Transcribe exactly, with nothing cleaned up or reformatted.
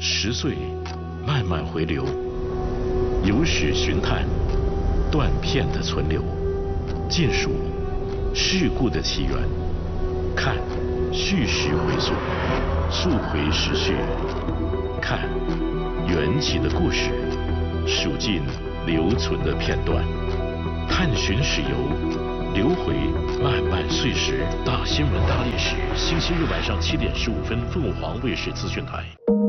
十岁，慢慢回流，有史寻探，断片的存留，尽数事故的起源，看叙事回溯，溯回时序，看缘起的故事，数尽留存的片段，探寻史游，留回漫漫岁时。大新闻大历史，星期日晚上七点十五分，凤凰卫视资讯台。